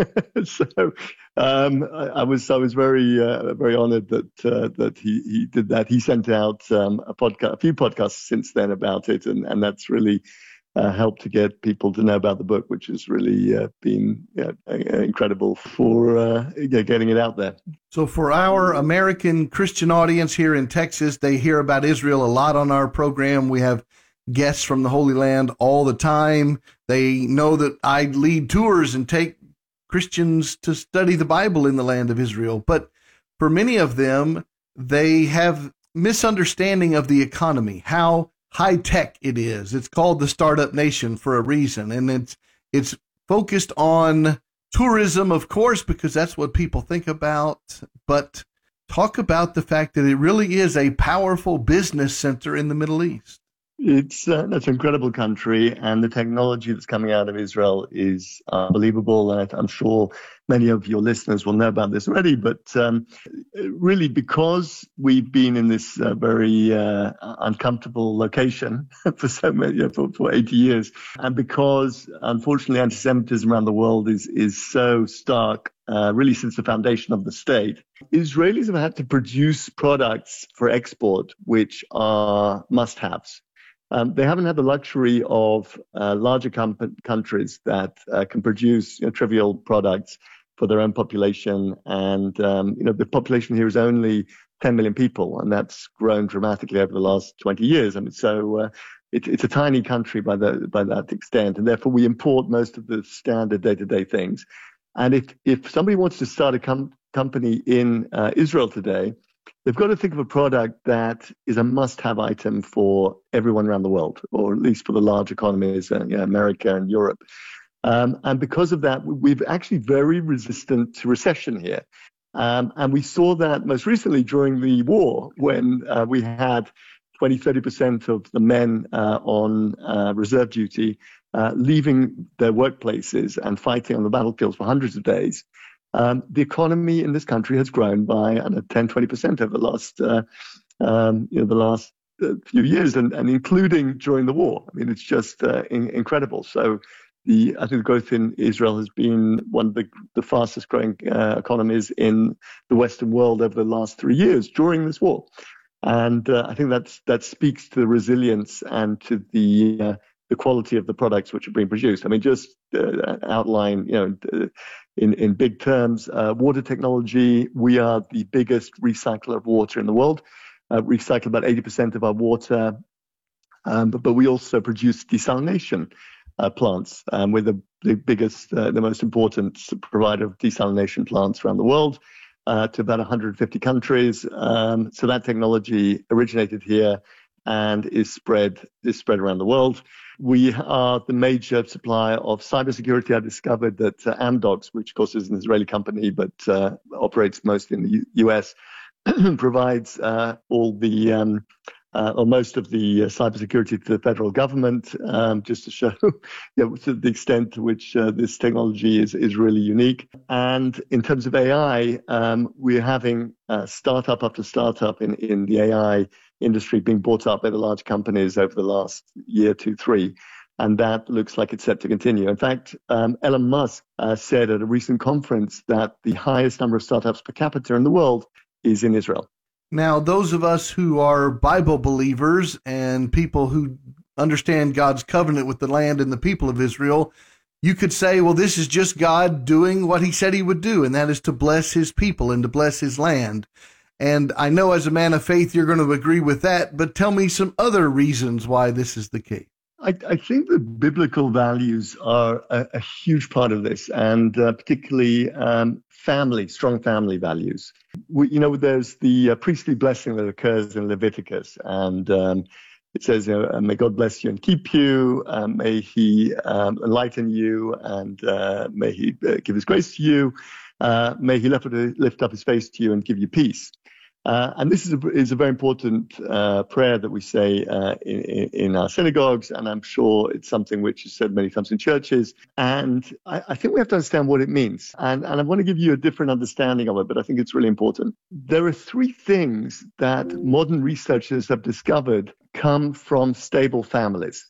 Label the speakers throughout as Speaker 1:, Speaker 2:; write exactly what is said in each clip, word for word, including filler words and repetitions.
Speaker 1: so um, I, I was I was very uh, very honoured that uh, that he, he did that. He sent out um, a podcast, a few podcasts since then about it, and and that's really uh, helped to get people to know about the book, which has really uh, been yeah, incredible for uh, getting it out there.
Speaker 2: So for our American Christian audience here in Texas, they hear about Israel a lot on our program. We have guests from the Holy Land all the time. They know that I lead tours and take Christians to study the Bible in the land of Israel. But for many of them, they have misunderstanding of the economy, how high tech it is. It's called the startup nation for a reason. And it's, it's focused on tourism, of course, because that's what people think about. But talk about the fact that it really is a powerful business center in the Middle East.
Speaker 1: It's uh, that's an incredible country, and the technology that's coming out of Israel is unbelievable. And I'm sure many of your listeners will know about this already. But um, really, because we've been in this uh, very uh, uncomfortable location for so many for, for eighty years, and because unfortunately anti-Semitism around the world is is so stark, uh, really since the foundation of the state, Israelis have had to produce products for export which are must-haves. Um, they haven't had the luxury of uh, larger com- countries that uh, can produce you know, trivial products for their own population. And, um, you know, the population here is only ten million people, and that's grown dramatically over the last twenty years. I mean, so uh, it, it's a tiny country by, the, by that extent, and therefore we import most of the standard day-to-day things. And if, if somebody wants to start a com- company in uh, Israel today, they've got to think of a product that is a must-have item for everyone around the world, or at least for the large economies, uh, you know, America and Europe. Um, and because of that, we've actually very resistant to recession here. Um, and we saw that most recently during the war, when uh, we had twenty, thirty percent of the men uh, on uh, reserve duty uh, leaving their workplaces and fighting on the battlefields for hundreds of days. Um, the economy in this country has grown by I don't know, ten, twenty percent over the last, uh, um, you know, the last uh, few years, and, and including during the war. I mean, it's just uh, in, incredible. So, the I think the growth in Israel has been one of the, the fastest growing uh, economies in the Western world over the last three years during this war, and uh, I think that's that speaks to the resilience and to the uh, the quality of the products which are being produced. I mean, just uh, outline, you know. In, in big terms, uh, water technology, we are the biggest recycler of water in the world. Uh, recycle about eighty percent of our water, um, but, but we also produce desalination uh, plants. Um, we're the, the biggest, uh, the most important provider of desalination plants around the world uh, to about one hundred fifty countries. Um, so that technology originated here and is spread is spread around the world. We are the major supplier of cybersecurity. I discovered that uh, Amdocs, which of course is an Israeli company but uh, operates mostly in the U- U.S., provides uh, all the um, uh, or most of the uh, cybersecurity to the federal government, um, just to show you know, to the extent to which uh, this technology is is really unique. And in terms of A I, um, we're having uh, startup after startup in in the A I industry being bought up by the large companies over the last year, two, three. And that looks like it's set to continue. In fact, um, Elon Musk uh, said at a recent conference that the highest number of startups per capita in the world is in Israel.
Speaker 2: Now, those of us who are Bible believers and people who understand God's covenant with the land and the people of Israel, you could say, well, this is just God doing what he said he would do, and that is to bless his people and to bless his land. And I know as a man of faith, you're going to agree with that, but tell me some other reasons why this is the case.
Speaker 1: I, I think the biblical values are a, a huge part of this, and uh, particularly um, family, strong family values. We, you know, there's the uh, priestly blessing that occurs in Leviticus, and um, it says, you know, may God bless you and keep you, uh, may he um, enlighten you, and uh, may he uh, give his grace to you, uh, may he lift, lift up his face to you and give you peace. Uh, and this is a, is a very important uh, prayer that we say uh, in, in our synagogues, and I'm sure it's something which is said many times in churches. And I, I think we have to understand what it means. And, and I want to give you a different understanding of it, but I think it's really important. There are three things that modern researchers have discovered come from stable families.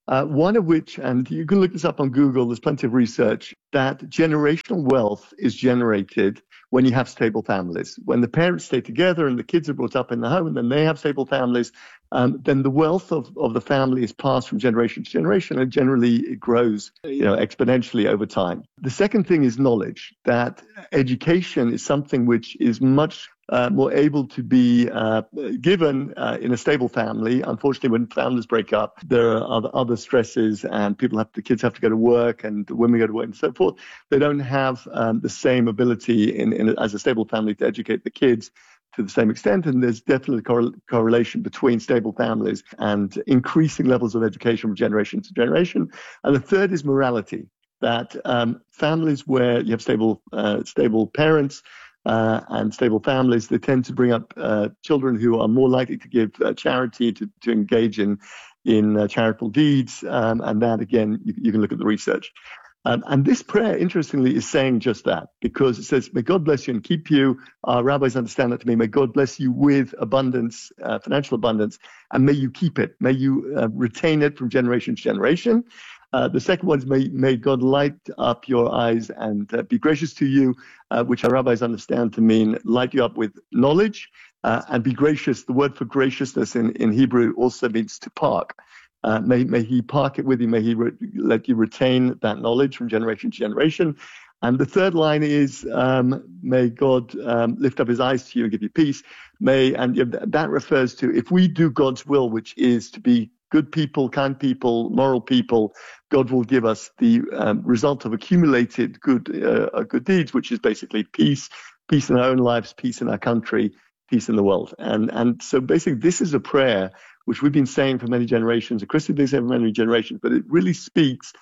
Speaker 1: Uh, one of which, and you can look this up on Google, there's plenty of research, that generational wealth is generated when you have stable families. When the parents stay together and the kids are brought up in the home and then they have stable families, um, then the wealth of, of the family is passed from generation to generation, and generally it grows, you know, exponentially over time. The second thing is knowledge, that education is something which is much Uh, more able to be uh, given uh, in a stable family. Unfortunately, when families break up, there are other, other stresses, and people have, the kids have to go to work, and the women go to work, and so forth. They don't have um, the same ability in, in as a stable family to educate the kids to the same extent. And there's definitely a correl- correlation between stable families and increasing levels of education from generation to generation. And the third is morality. That um, families where you have stable, uh, stable parents. Uh, and stable families, they tend to bring up uh, children who are more likely to give uh, charity, to, to engage in in uh, charitable deeds. Um, and that, again, you, you can look at the research. Um, and this prayer, interestingly, is saying just that, because it says, may God bless you and keep you. Our rabbis understand that to mean, may God bless you with abundance, uh, financial abundance, and may you keep it. May you uh, retain it from generation to generation. Uh, the second one is, may, may God light up your eyes and uh, be gracious to you, uh, which our rabbis understand to mean light you up with knowledge uh, and be gracious. The word for graciousness in, in Hebrew also means to park. Uh, may, may he park it with you. May he re- let you retain that knowledge from generation to generation. And the third line is, um, may God um, lift up his eyes to you and give you peace. May, and you know, that refers to, if we do God's will, which is to be good people, kind people, moral people, God will give us the um, result of accumulated good uh, good deeds, which is basically peace, peace in our own lives, peace in our country, peace in the world. And and so basically this is a prayer which we've been saying for many generations, the Christians have been saying for many generations, but it really speaks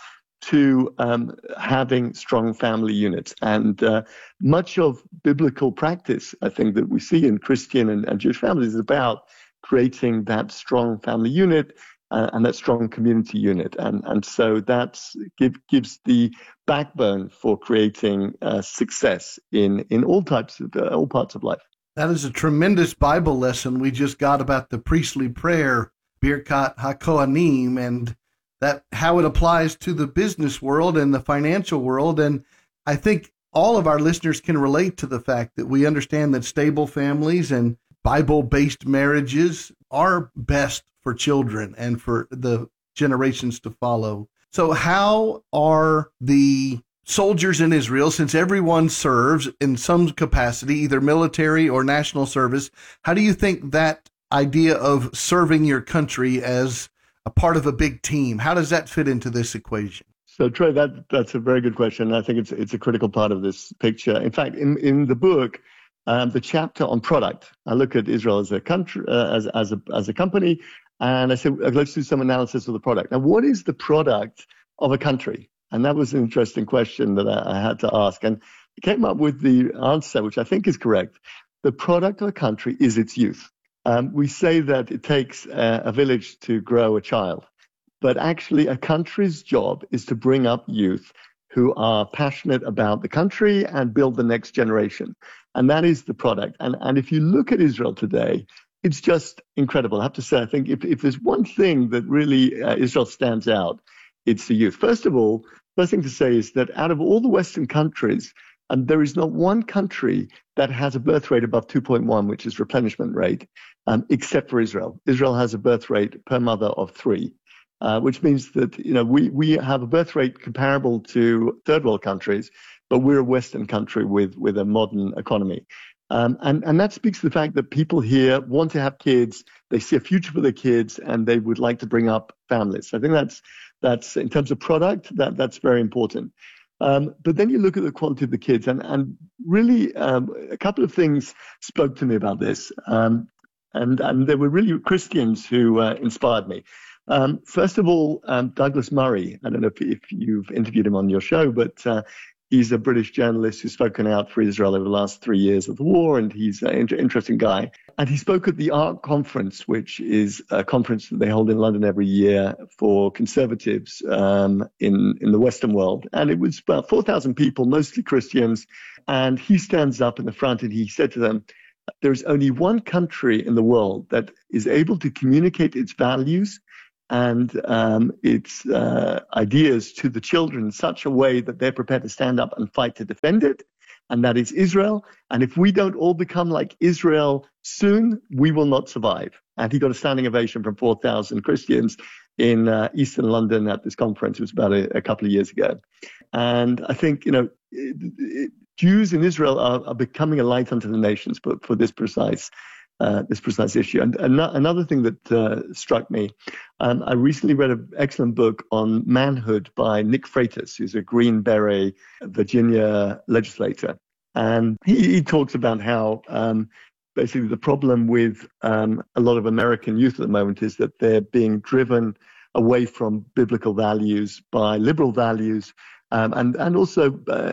Speaker 1: to um, having strong family units. And uh, much of biblical practice, I think, that we see in Christian and, and Jewish families is about creating that strong family unit, Uh, and that strong community unit. And and so that give, gives the backbone for creating uh, success in, in all types of, uh, all parts of life.
Speaker 2: That is a tremendous Bible lesson we just got about the priestly prayer, Birkat HaKohanim, and that how it applies to the business world and the financial world. And I think all of our listeners can relate to the fact that we understand that stable families and Bible-based marriages are best for children and for the generations to follow. So how are the soldiers in Israel, since everyone serves in some capacity, either military or national service, how do you think that idea of serving your country as a part of a big team, how does that fit into this equation?
Speaker 1: So, Trey, that that's a very good question. I think it's it's a critical part of this picture. In fact, in, in the book, um, the chapter on product, I look at Israel as a country, uh, as as a as a company, and I said, let's do some analysis of the product. Now, what is the product of a country? And that was an interesting question that I, I had to ask. And I came up with the answer, which I think is correct. The product of a country is its youth. Um, we say that it takes a, a village to grow a child. But actually, a country's job is to bring up youth who are passionate about the country and build the next generation. And that is the product. And, and if you look at Israel today, it's just incredible. I have to say, I think if, if there's one thing that really uh, Israel stands out, it's the youth. First of all, first thing to say is that out of all the Western countries, and there is not one country that has a birth rate above two point one, which is replenishment rate, um, except for Israel. Israel has a birth rate per mother of three, uh, which means that you know we we have a birth rate comparable to third world countries, but we're a Western country with with a modern economy. Um, and, and that speaks to the fact that people here want to have kids, they see a future for their kids, and they would like to bring up families. I think that's, that's in terms of product, that, that's very important. Um, but then you look at the quality of the kids, and, and really um, a couple of things spoke to me about this. Um, and, and there were really Christians who uh, inspired me. Um, first of all, um, Douglas Murray, I don't know if, if you've interviewed him on your show, but uh, he's a British journalist who's spoken out for Israel over the last three years of the war, and he's an inter- interesting guy. And he spoke at the ARC conference, which is a conference that they hold in London every year for conservatives um, in, in the Western world. And it was about four thousand people, mostly Christians. And he stands up in the front and he said to them, there's only one country in the world that is able to communicate its values and um, its uh, ideas to the children in such a way that they're prepared to stand up and fight to defend it. And that is Israel. And if we don't all become like Israel soon, we will not survive. And he got a standing ovation from four thousand Christians in uh, Eastern London at this conference. It was about a, a couple of years ago. And I think, you know, it, it, Jews in Israel are, are becoming a light unto the nations for, for this precise uh, this precise issue. And, and another thing that uh, struck me, um, I recently read an excellent book on manhood by Nick Freitas, who's a Green Beret Virginia legislator. And he, he talks about how um, basically the problem with um, a lot of American youth at the moment is that they're being driven away from biblical values by liberal values, um, and, and also uh,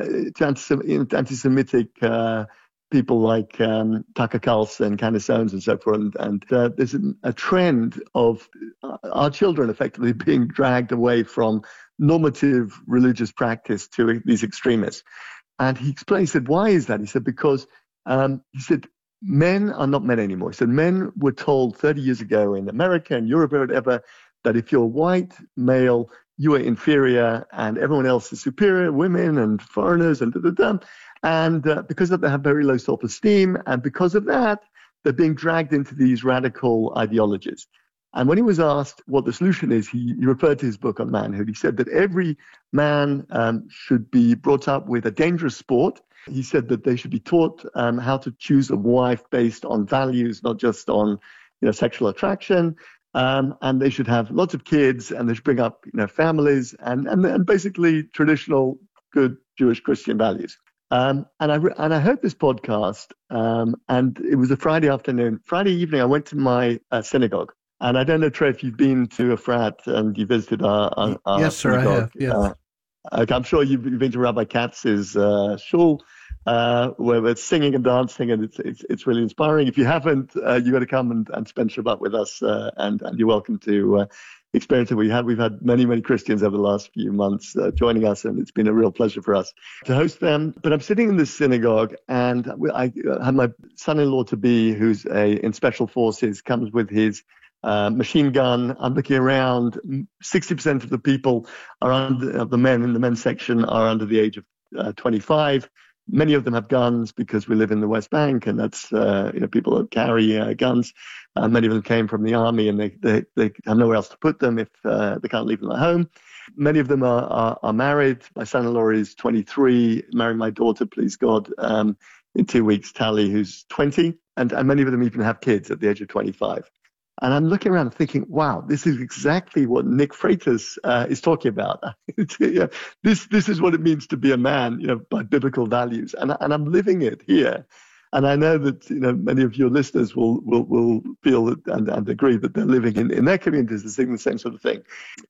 Speaker 1: to anti-Semitic uh, people like um, Tucker Carlson, Candace Owens, and so forth. And, and uh, there's a, a trend of our children effectively being dragged away from normative religious practice to these extremists. And he explained, he said, why is that? He said, because um, he said, men are not men anymore. He said, men were told thirty years ago in America and Europe or whatever, that if you're white, male, you are inferior and everyone else is superior, women and foreigners and da, da, da. And uh, because of that, they have very low self-esteem. And because of that, they're being dragged into these radical ideologies. And when he was asked what the solution is, he, he referred to his book on manhood. He said that every man um, should be brought up with a dangerous sport. He said that they should be taught um, how to choose a wife based on values, not just on, you know, sexual attraction. Um, and they should have lots of kids, and they should bring up, you know, families and, and, and basically traditional good Jewish Christian values. Um, and I re- and I heard this podcast, um, and it was a Friday afternoon. Friday evening, I went to my uh, synagogue. And I don't know, Trey, if you've been to a frat and you visited our, our, our
Speaker 2: yes, sir,
Speaker 1: synagogue.
Speaker 2: I have. Yes.
Speaker 1: Uh, I'm sure you've, you've been to Rabbi Katz's uh, shul, uh, where we're singing and dancing, and it's it's, it's really inspiring. If you haven't, uh, you got to come and, and spend Shabbat with us, uh, and and you're welcome to uh, experience it. We had we've had many many Christians over the last few months uh, joining us, and it's been a real pleasure for us to host them. But I'm sitting in this synagogue, and I have my son-in-law to be, who's a in special forces, comes with his Uh, machine gun. I'm looking around. sixty percent of the people are under, of the men in the men's section are under the age of uh, twenty-five. Many of them have guns because we live in the West Bank, and that's, uh, you know, people that carry uh, guns. Uh, many of them came from the army, and they, they, they have nowhere else to put them if uh, they can't leave them at home. Many of them are, are, are married. My son-in-law is twenty-three, marrying my daughter, please God, um, in two weeks, Tally, who's twenty. And, and many of them even have kids at the age of twenty-five. And I'm looking around thinking, wow, this is exactly what Nick Freitas uh, is talking about. yeah, this this is what it means to be a man, you know, by biblical values. And, and I'm living it here. And I know that, you know, many of your listeners will will, will feel that, and, and agree that they're living in, in their communities the same, the same sort of thing.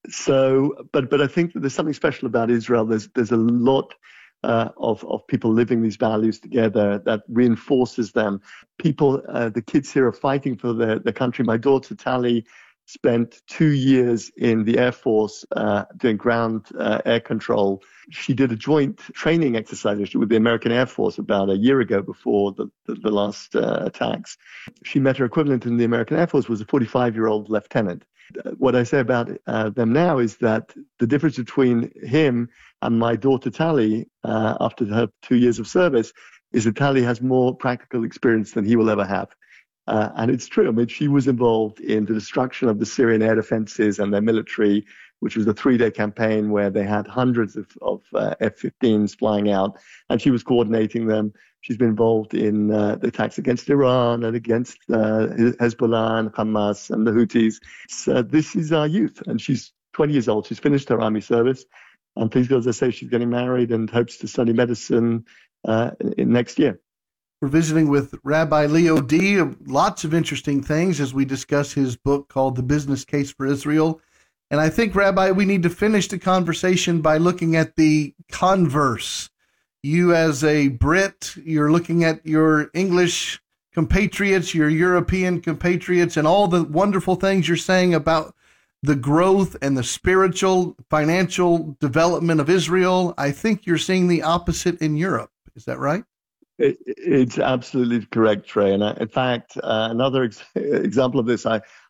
Speaker 1: So, but but I think that there's something special about Israel. There's there's a lot Uh, of, of people living these values together that reinforces them. People, uh, the kids here are fighting for their, their country. My daughter, Tally, spent two years in the Air Force uh, doing ground uh, air control. She did a joint training exercise with the American Air Force about a year ago before the, the, the last uh, attacks. She met her equivalent in the American Air Force was a forty-five-year-old lieutenant. What I say about uh, them now is that the difference between him and my daughter Tally, uh, after her two years of service, is that Tally has more practical experience than he will ever have. Uh, and it's true. I mean, she was involved in the destruction of the Syrian air defenses and their military, which was a three-day campaign where they had hundreds of, of uh, F fifteens flying out, and she was coordinating them. She's been involved in uh, the attacks against Iran and against uh, Hezbollah and Hamas and the Houthis. So this is our youth, and she's twenty years old. She's finished her army service, and please God, as I say, she's getting married and hopes to study medicine uh, in, in next year.
Speaker 2: We're visiting with Rabbi Leo Dee. Lots of interesting things as we discuss his book called The Business Case for Israel. And I think, Rabbi, we need to finish the conversation by looking at the converse. You as a Brit, you're looking at your English compatriots, your European compatriots, and all the wonderful things you're saying about the growth and the spiritual, financial development of Israel. I think you're seeing the opposite in Europe. Is that right?
Speaker 1: It, it's absolutely correct, Trey. And I, in fact, uh, another ex- example of this, I,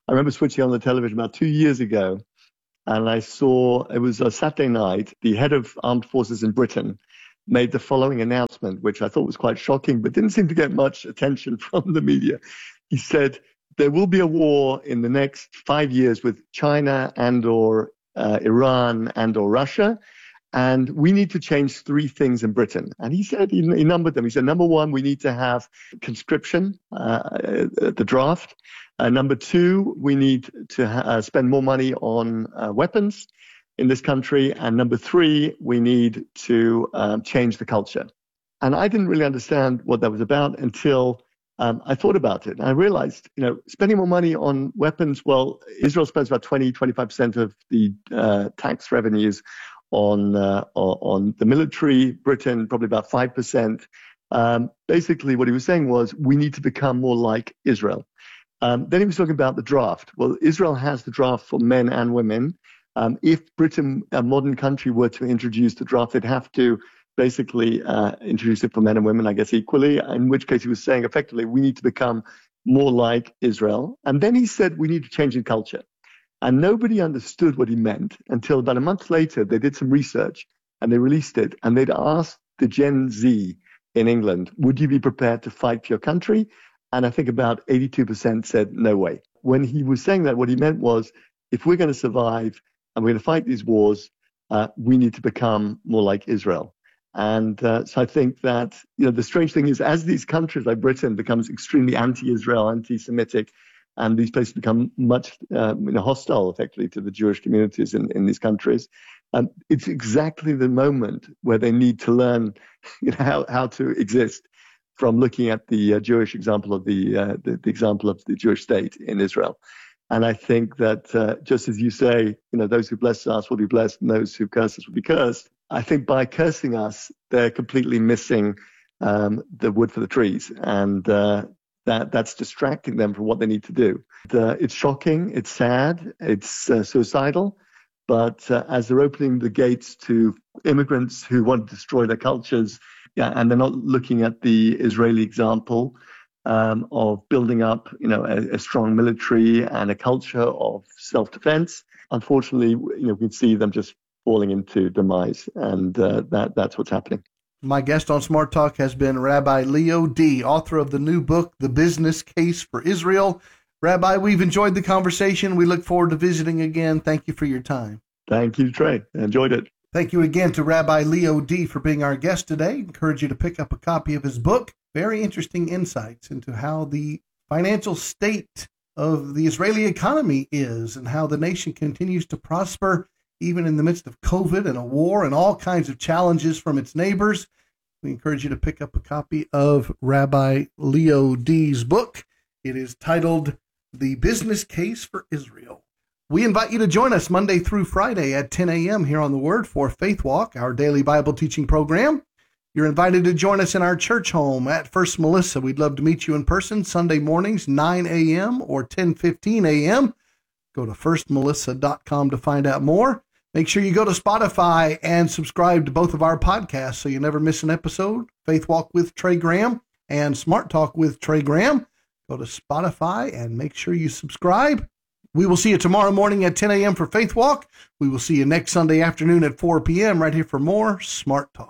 Speaker 1: I remember switching on the television about two years ago, and I saw, it was a Saturday night, the head of armed forces in Britain made the following announcement, which I thought was quite shocking, but didn't seem to get much attention from the media. He said, there will be a war in the next five years with China and or uh, Iran and or Russia, and we need to change three things in Britain. And he said, he, he numbered them. He said, number one, we need to have conscription uh, at the draft. Uh, number two, we need to ha- uh, spend more money on uh, weapons in this country. And number three, we need to um, change the culture. And I didn't really understand what that was about until um, I thought about it. And I realized, you know, spending more money on weapons, well, Israel spends about twenty, twenty-five percent of the uh, tax revenues on uh, on the military. Britain, probably about five percent. Um, basically, what he was saying was we need to become more like Israel. Um, then he was talking about the draft. Well, Israel has the draft for men and women. Um, if Britain, a modern country, were to introduce the draft, they'd have to basically uh, introduce it for men and women, I guess, equally, in which case he was saying effectively we need to become more like Israel. And then he said we need to change in culture. And nobody understood what he meant until about a month later, they did some research and they released it. And they'd asked the Gen Z in England, would you be prepared to fight for your country? And I think about eighty-two percent said, no way. When he was saying that, what he meant was, if we're going to survive and we're going to fight these wars, uh, we need to become more like Israel. And uh, so I think that, you know, the strange thing is, as these countries like Britain becomes extremely anti-Israel, anti-Semitic, and these places become much uh, you know, hostile, effectively, to the Jewish communities in, in these countries, um, it's exactly the moment where they need to learn you know, how, how to exist, from looking at the uh, Jewish example of the, uh, the the example of the Jewish state in Israel. And I think that uh, just as you say, you know, those who bless us will be blessed and those who curse us will be cursed. I think by cursing us, they're completely missing um, the wood for the trees. And uh, that that's distracting them from what they need to do. Uh, it's shocking. It's sad. It's uh, suicidal. But uh, as they're opening the gates to immigrants who want to destroy their cultures, yeah, and they're not looking at the Israeli example um, of building up, you know, a, a strong military and a culture of self-defense. Unfortunately, you know, we can see them just falling into demise, and uh, that that's what's happening.
Speaker 2: My guest on Smart Talk has been Rabbi Leo Dee, author of the new book, The Business Case for Israel. Rabbi, we've enjoyed the conversation. We look forward to visiting again. Thank you for your time.
Speaker 1: Thank you, Trey. I enjoyed it.
Speaker 2: Thank you again to Rabbi Leo Dee for being our guest today. I encourage you to pick up a copy of his book. Very interesting insights into how the financial state of the Israeli economy is and how the nation continues to prosper even in the midst of COVID and a war and all kinds of challenges from its neighbors. We encourage you to pick up a copy of Rabbi Leo Dee's book. It is titled The Business Case for Israel. We invite you to join us Monday through Friday at ten a.m. here on The Word for Faith Walk, our daily Bible teaching program. You're invited to join us in our church home at First Melissa. We'd love to meet you in person Sunday mornings, nine a.m. or ten fifteen a.m. Go to first melissa dot com to find out more. Make sure you go to Spotify and subscribe to both of our podcasts so you never miss an episode. Faith Walk with Trey Graham and Smart Talk with Trey Graham. Go to Spotify and make sure you subscribe. We will see you tomorrow morning at ten a.m. for Faith Walk. We will see you next Sunday afternoon at four p.m. right here for more Smart Talk.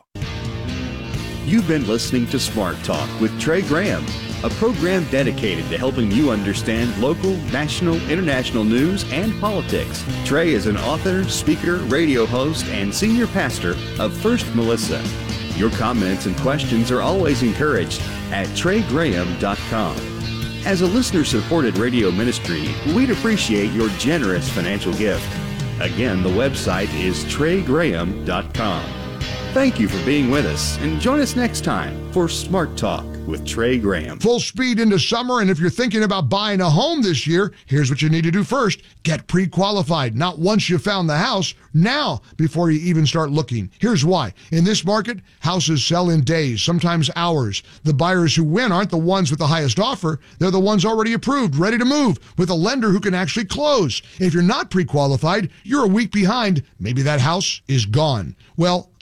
Speaker 3: You've been listening to Smart Talk with Trey Graham, a program dedicated to helping you understand local, national, international news and politics. Trey is an author, speaker, radio host, and senior pastor of First Melissa. Your comments and questions are always encouraged at trey graham dot com. As a listener-supported radio ministry, we'd appreciate your generous financial gift. Again, the website is trey graham dot com. Thank you for being with us, and join us next time for Smart Talk with Trey Graham.
Speaker 4: Full speed into summer, and if you're thinking about buying a home this year, here's what you need to do first. Get pre-qualified. Not once you found the house, now before you even start looking. Here's why. In this market, houses sell in days, sometimes hours. The buyers who win aren't the ones with the highest offer. They're the ones already approved, ready to move, with a lender who can actually close. If you're not pre-qualified, you're a week behind. Maybe that house is gone. Well,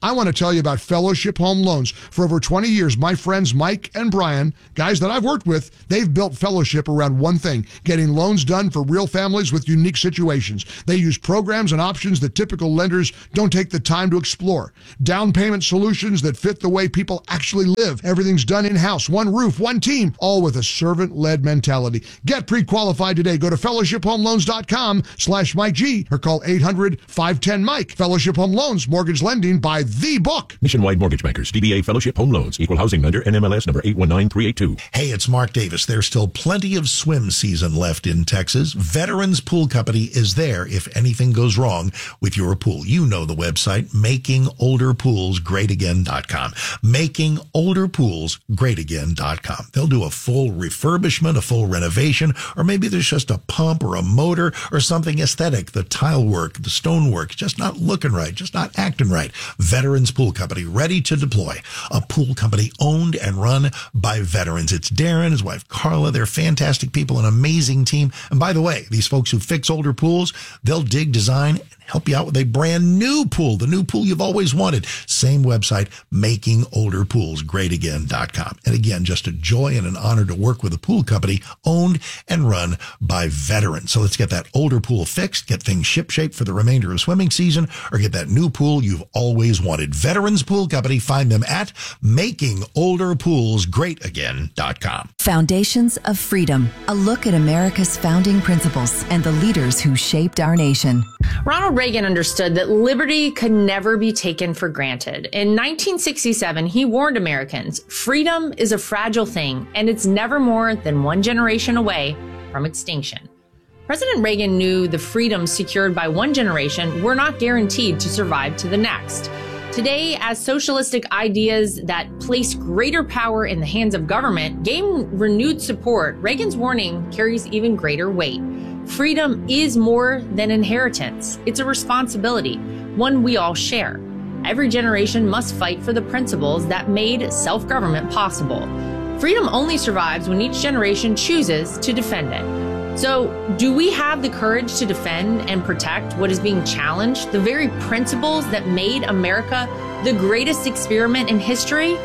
Speaker 4: I want to tell you about Fellowship Home Loans. For over twenty years, my friends Mike and Brian, guys that I've worked with, they've built Fellowship around one thing, getting loans done for real families with unique situations. They use programs and options that typical lenders don't take the time to explore. Down payment solutions that fit the way people actually live. Everything's done in-house, one roof, one team, all with a servant-led mentality. Get pre-qualified today. Go to fellowship home loans dot com slash Mike G or call eight hundred, five one zero, Mike. Fellowship Home Loans, mortgage lending by the book.
Speaker 5: Nationwide Mortgage Bankers, D B A Fellowship Home Loans, Equal Housing Lender, N M L S number eight one nine three eight two.
Speaker 6: Hey, it's Mark Davis. There's still plenty of swim season left in Texas. Veterans Pool Company is there if anything goes wrong with your pool. You know the website, making older pools great again dot com. making older pools great again dot com. They'll do a full refurbishment, a full renovation, or maybe there's just a pump or a motor or something aesthetic. The tile work, the stone work, just not looking right, just not acting right. Veterans Pool Company, ready to deploy. A pool company owned and run by veterans. It's Darren, his wife Carla. They're fantastic people, an amazing team. And by the way, these folks who fix older pools, they'll dig, design, and help you out with a brand new pool, the new pool you've always wanted. Same website, making older pools great again dot com. And again, just a joy and an honor to work with a pool company owned and run by veterans. So let's get that older pool fixed, get things shipshape for the remainder of swimming season, or get that new pool you've always wanted. Veterans Pool Company, find them at making older pools great again dot com.
Speaker 7: Foundations of Freedom, a look at America's founding principles and the leaders who shaped our nation.
Speaker 8: Ronald Reagan understood that liberty could never be taken for granted. In nineteen sixty-seven, he warned Americans, freedom is a fragile thing, and it's never more than one generation away from extinction. President Reagan knew the freedoms secured by one generation were not guaranteed to survive to the next. Today, as socialistic ideas that place greater power in the hands of government gain renewed support, Reagan's warning carries even greater weight. Freedom is more than inheritance. It's a responsibility, one we all share. Every generation must fight for the principles that made self-government possible. Freedom only survives when each generation chooses to defend it. So, do we have the courage to defend and protect what is being challenged, the very principles that made America the greatest experiment in history?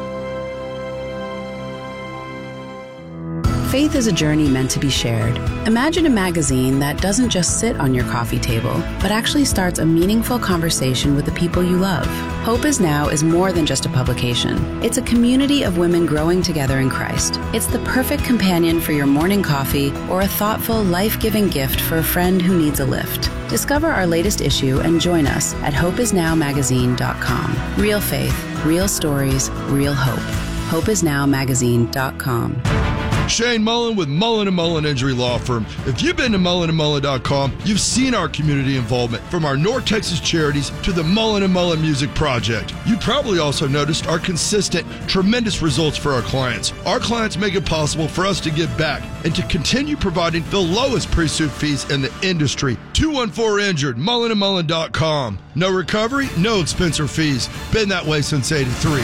Speaker 9: Faith is a journey meant to be shared. Imagine a magazine that doesn't just sit on your coffee table, but actually starts a meaningful conversation with the people you love. Hope Is Now is more than just a publication. It's a community of women growing together in Christ. It's the perfect companion for your morning coffee or a thoughtful, life-giving gift for a friend who needs a lift. Discover our latest issue and join us at hope is now magazine dot com. Real faith, real stories, real hope. hope is now magazine dot com.
Speaker 10: Shane Mullen with Mullen and Mullen Injury Law Firm. If you've been to mullen and mullen dot com, you've seen our community involvement, from our North Texas charities to the Mullen and Mullen Music Project. You probably also noticed our consistent, tremendous results for our clients. Our clients make it possible for us to give back and to continue providing the lowest pre-suit fees in the industry. two one four injured, mullen and mullen dot com. No recovery, no expense or fees. Been that way since eighty-three.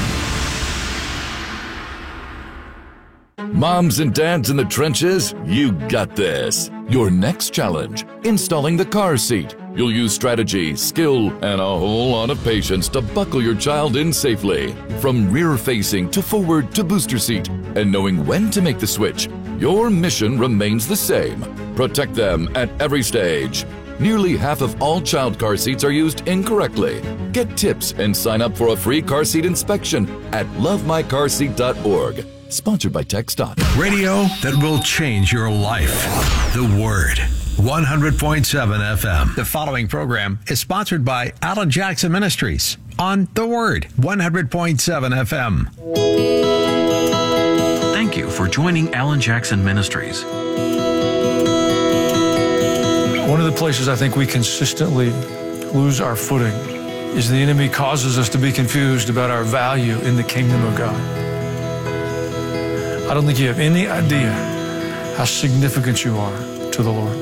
Speaker 11: Moms and dads in the trenches, you got this. Your next challenge, installing the car seat. You'll use strategy, skill, and a whole lot of patience to buckle your child in safely. From rear-facing to forward to booster seat, and knowing when to make the switch, your mission remains the same. Protect them at every stage. Nearly half of all child car seats are used incorrectly. Get tips and sign up for a free car seat inspection at love my car seat dot org. Sponsored by TechStop.
Speaker 12: Radio that will change your life. The Word. one hundred point seven F M.
Speaker 13: The following program is sponsored by Alan Jackson Ministries on The Word. one hundred point seven F M.
Speaker 14: Thank you for joining Alan Jackson Ministries.
Speaker 15: One of the places I think we consistently lose our footing is the enemy causes us to be confused about our value in the kingdom of God. I don't think you have any idea how significant you are to the Lord.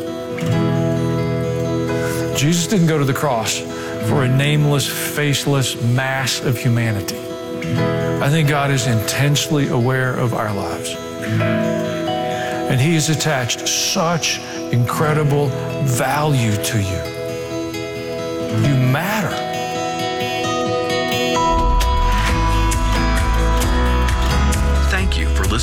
Speaker 15: Jesus didn't go to the cross for a nameless, faceless mass of humanity. I think God is intensely aware of our lives. And He has attached such incredible value to you. You matter.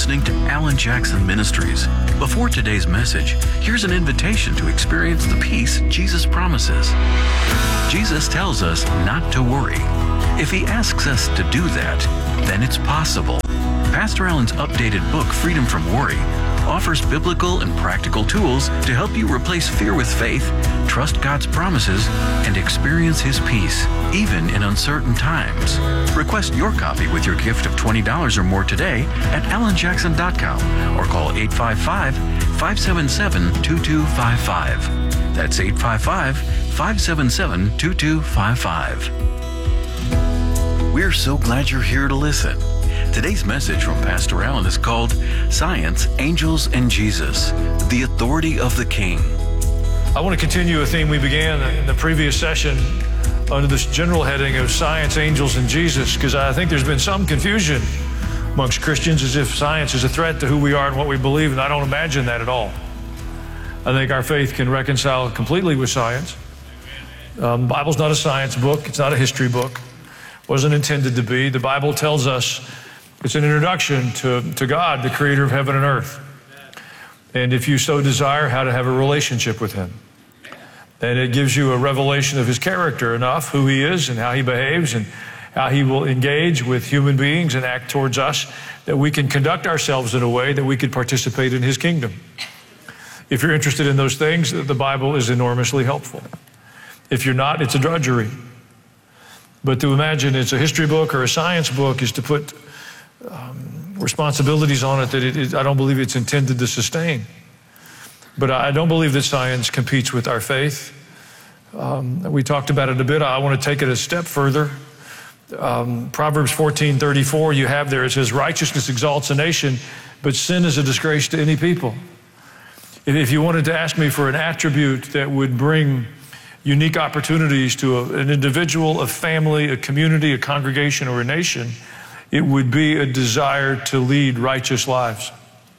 Speaker 14: listening to Alan Jackson Ministries. Before today's message, here's an invitation to experience the peace Jesus promises. Jesus tells us not to worry. If he asks us to do that, then it's possible. Pastor Alan's updated book, Freedom from Worry, offers biblical and practical tools to help you replace fear with faith, trust God's promises, and experience his peace, even in uncertain times. Request your copy with your gift of twenty dollars or more today at alan jackson dot com or call eight five five, five seven seven, two two five five. That's eight five five, five seven seven, two two five five. We're so glad you're here to listen. Today's message from Pastor Alan is called Science, Angels, and Jesus, the Authority of the King.
Speaker 15: I want to continue a theme we began in the previous session under this general heading of Science, Angels, and Jesus, because I think there's been some confusion amongst Christians as if science is a threat to who we are and what we believe, and I don't imagine that at all. I think our faith can reconcile completely with science. Um, the Bible's not a science book. It's not a history book. It wasn't intended to be. The Bible tells us it's an introduction to, to God, the creator of heaven and earth. And if you so desire, how to have a relationship with him. And it gives you a revelation of his character enough, who he is and how he behaves and how he will engage with human beings and act towards us, that we can conduct ourselves in a way that we could participate in his kingdom. If you're interested in those things, the Bible is enormously helpful. If you're not, it's a drudgery. But to imagine it's a history book or a science book is to put um, responsibilities on it that it, it, I don't believe it's intended to sustain. But I don't believe that science competes with our faith. Um, we talked about it a bit. I want to take it a step further. Um, Proverbs fourteen thirty-four, you have there, it says, righteousness exalts a nation, but sin is a disgrace to any people. If you wanted to ask me for an attribute that would bring unique opportunities to a, an individual, a family, a community, a congregation, or a nation, it would be a desire to lead righteous lives.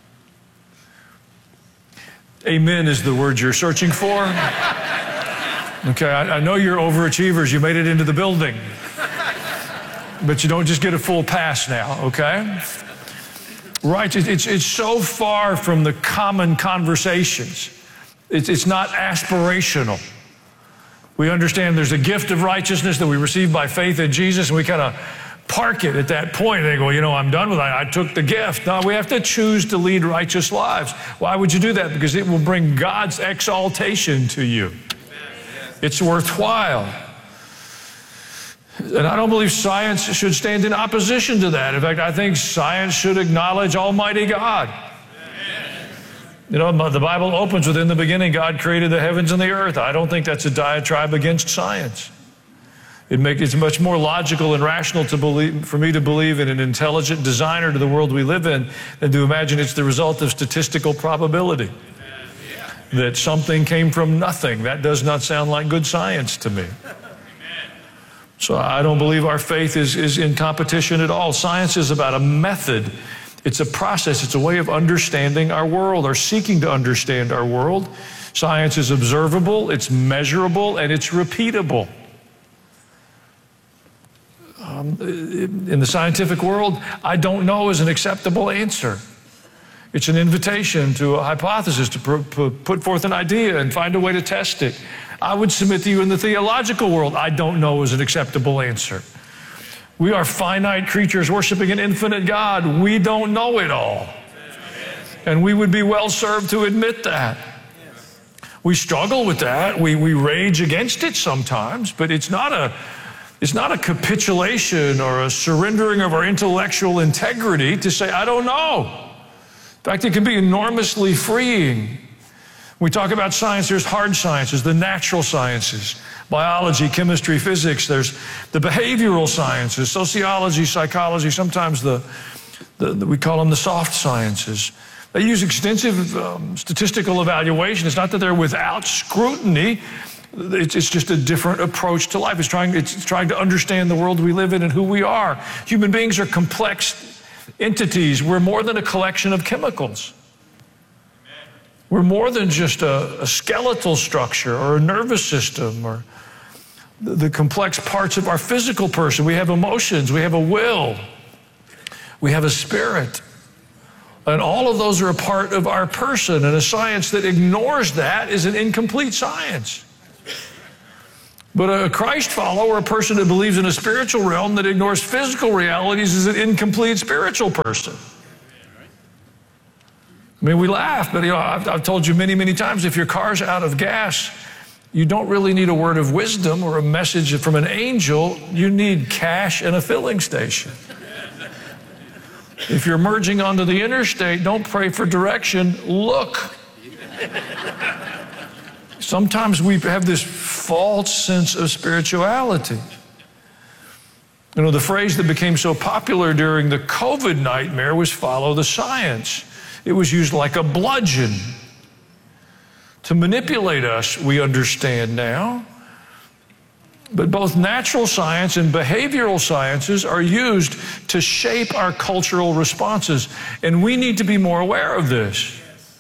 Speaker 15: Amen is the word you're searching for. Okay, I, I know you're overachievers. You made it into the building. But you don't just get a full pass now, okay? Right, it's, it's so far from the common conversations. It's, it's not aspirational. We understand there's a gift of righteousness that we receive by faith in Jesus, and we kind of park it at that point. They go, you know, I'm done with it. I took the gift. No, we have to choose to lead righteous lives. Why would you do that? Because it will bring God's exaltation to you. It's worthwhile. And I don't believe science should stand in opposition to that. In fact, I think science should acknowledge Almighty God. You know, the Bible opens with, in the beginning, God created the heavens and the earth. I don't think that's a diatribe against science. It make, it's much more logical and rational to believe, for me to believe in an intelligent designer to the world we live in than to imagine it's the result of statistical probability. That something came from nothing. That does not sound like good science to me. So I don't believe our faith is, is in competition at all. Science is about a method. It's a process. It's a way of understanding our world or seeking to understand our world. Science is observable, it's measurable, and it's repeatable. Um, in the scientific world, I don't know is an acceptable answer. It's an invitation to a hypothesis, to pr- put forth an idea and find a way to test it. I would submit to you in the theological world, I don't know is an acceptable answer. We are finite creatures worshiping an infinite God. We don't know it all. And we would be well served to admit that. We struggle with that. We, we rage against it sometimes, but it's not a, it's not a capitulation or a surrendering of our intellectual integrity to say, I don't know. In fact, it can be enormously freeing. We talk about science, there's hard sciences, the natural sciences, biology, chemistry, physics, there's the behavioral sciences, sociology, psychology, sometimes the, the, the we call them the soft sciences. They use extensive um, statistical evaluation. It's not that they're without scrutiny, it's, it's just a different approach to life. It's trying, it's trying to understand the world we live in and who we are. Human beings are complex entities. We're more than a collection of chemicals. We're more than just a, a skeletal structure or a nervous system or the, the complex parts of our physical person. We have emotions, we have a will, we have a spirit. And all of those are a part of our person, and a science that ignores that is an incomplete science. But a Christ follower, a person that believes in a spiritual realm that ignores physical realities, is an incomplete spiritual person. I mean, we laugh, but you know, I've, I've told you many, many times, if your car's out of gas, you don't really need a word of wisdom or a message from an angel. You need cash and a filling station. If you're merging onto the interstate, don't pray for direction, look. Sometimes we have this false sense of spirituality. You know, the phrase that became so popular during the COVID nightmare was follow the science. It was used like a bludgeon to manipulate us, we understand now. But both natural science and behavioral sciences are used to shape our cultural responses, and we need to be more aware of this.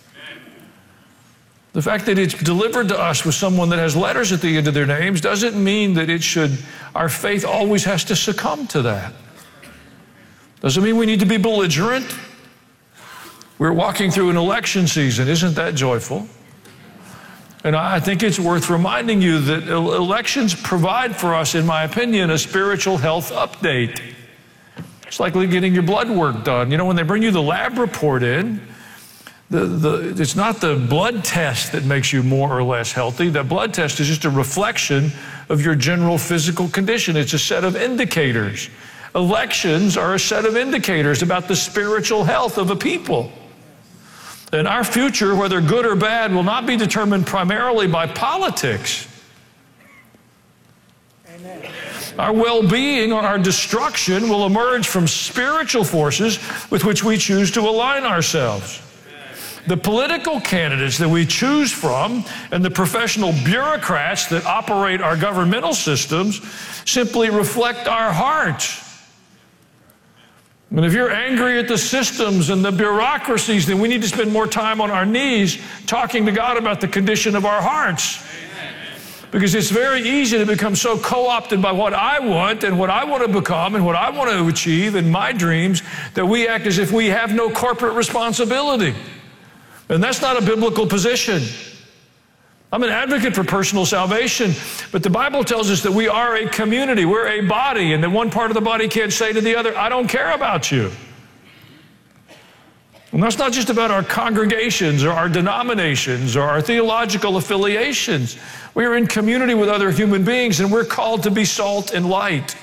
Speaker 15: The fact that it's delivered to us with someone that has letters at the end of their names doesn't mean that it should, our faith always has to succumb to that. Doesn't mean we need to be belligerent. We're walking through an election season. Isn't that joyful? And I think it's worth reminding you that elections provide for us, in my opinion, a spiritual health update. It's like getting your blood work done. You know, when they bring you the lab report in, The, the, it's not the blood test that makes you more or less healthy. The blood test is just a reflection of your general physical condition. It's a set of indicators. Elections are a set of indicators about the spiritual health of a people. And our future, whether good or bad, will not be determined primarily by politics. Amen. Our well-being or our destruction will emerge from spiritual forces with which we choose to align ourselves. The political candidates that we choose from and the professional bureaucrats that operate our governmental systems simply reflect our hearts. And if you're angry at the systems and the bureaucracies, then we need to spend more time on our knees talking to God about the condition of our hearts. Because it's very easy to become so co-opted by what I want and what I want to become and what I want to achieve in my dreams that we act as if we have no corporate responsibility. And that's not a biblical position. I'm an advocate for personal salvation, but the Bible tells us that we are a community, we're a body, and that one part of the body can't say to the other, I don't care about you. And that's not just about our congregations or our denominations or our theological affiliations. We are in community with other human beings, and we're called to be salt and light.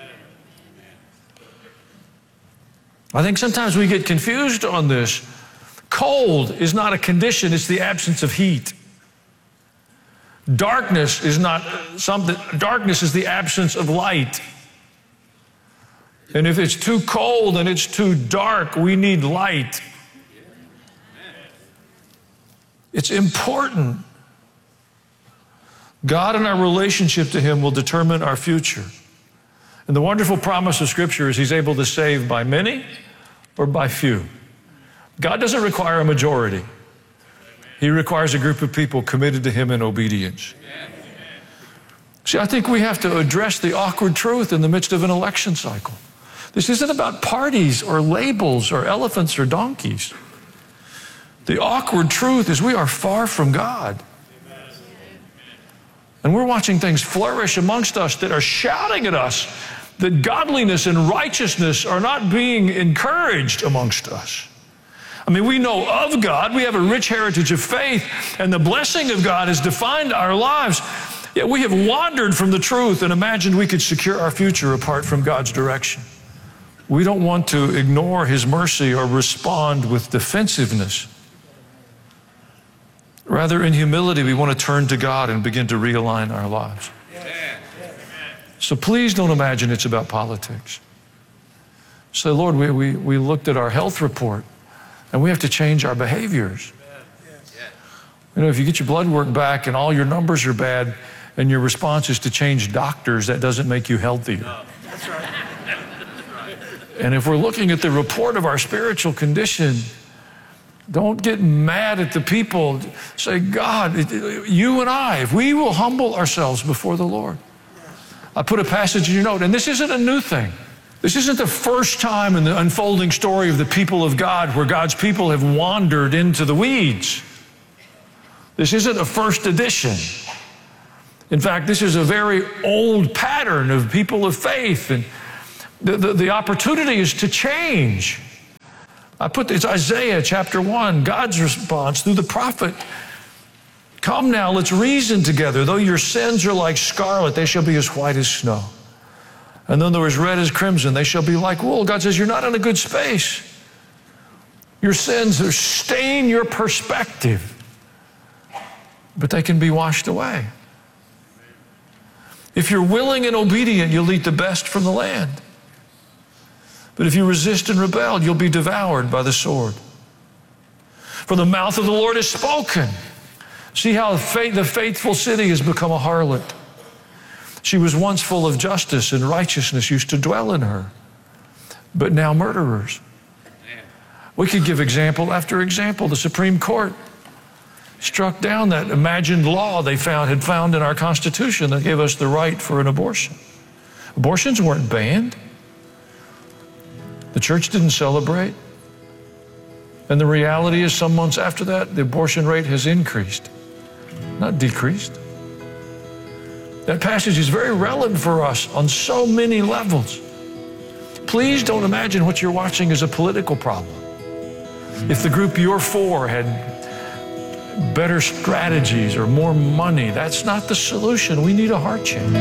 Speaker 15: I think sometimes we get confused on this. Cold is not a condition, it's the absence of heat. Darkness is not something, darkness is the absence of light. And if it's too cold and it's too dark, we need light. It's important. God and our relationship to Him will determine our future. And the wonderful promise of Scripture is He's able to save by many or by few. God doesn't require a majority. He requires a group of people committed to Him in obedience. See, I think we have to address the awkward truth in the midst of an election cycle. This isn't about parties or labels or elephants or donkeys. The awkward truth is we are far from God. And we're watching things flourish amongst us that are shouting at us that godliness and righteousness are not being encouraged amongst us. I mean, we know of God, we have a rich heritage of faith, and the blessing of God has defined our lives, yet we have wandered from the truth and imagined we could secure our future apart from God's direction. We don't want to ignore His mercy or respond with defensiveness. Rather, in humility, we want to turn to God and begin to realign our lives. So please don't imagine it's about politics. Say, Lord, we, we, we looked at our health report, and we have to change our behaviors. You know, if you get your blood work back and all your numbers are bad and your response is to change doctors, that doesn't make you healthier. No, that's right. And if we're looking at the report of our spiritual condition, don't get mad at the people. Say, God, you and I, if we will humble ourselves before the Lord. I put a passage in your note, and this isn't a new thing. This isn't the first time in the unfolding story of the people of God where God's people have wandered into the weeds. This isn't a first edition. In fact, this is a very old pattern of people of faith, and the, the, the opportunity is to change. I put this, Isaiah chapter one, God's response through the prophet. Come now, let's reason together. Though your sins are like scarlet, they shall be as white as snow. And then they're as red as crimson, they shall be like wool. God says, you're not in a good space. Your sins are stain your perspective, but they can be washed away. If you're willing and obedient, you'll eat the best from the land. But if you resist and rebel, you'll be devoured by the sword. For the mouth of the Lord has spoken. See how the faithful city has become a harlot. She was once full of justice, and righteousness used to dwell in her, but now murderers. We could give example after example. The Supreme Court struck down that imagined law they found had found in our Constitution that gave us the right for an abortion. Abortions weren't banned. The church didn't celebrate. And the reality is, some months after that, the abortion rate has increased, not decreased. That passage is very relevant for us on so many levels. Please don't imagine what you're watching as a political problem. If the group you're for had better strategies or more money, that's not the solution. We need a heart change.